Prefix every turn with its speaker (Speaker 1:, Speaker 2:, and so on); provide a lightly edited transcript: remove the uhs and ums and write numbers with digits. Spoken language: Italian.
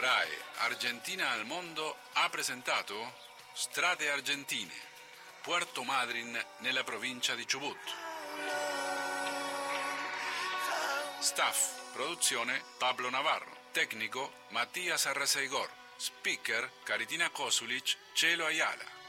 Speaker 1: RAI Argentina al mondo ha presentato Strade Argentine, Puerto Madryn nella provincia di Chubut. Staff, produzione Pablo Navarro, tecnico Mattias Arraseigor, speaker Caritina Kosulic, Cielo Ayala.